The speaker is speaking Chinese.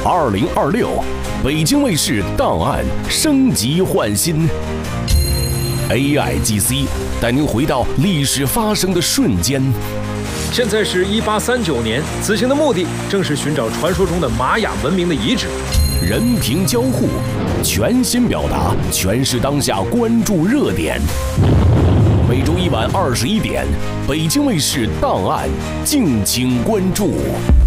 2026，北京卫视档案升级换新 ，AIGC 带您回到历史发生的瞬间。 现在是1839年，此行的目的正是寻找传说中的玛雅文明的遗址。 人屏交互，全新表达，诠释当下关注热点。每周一晚21点，北京卫视档案，敬请关注。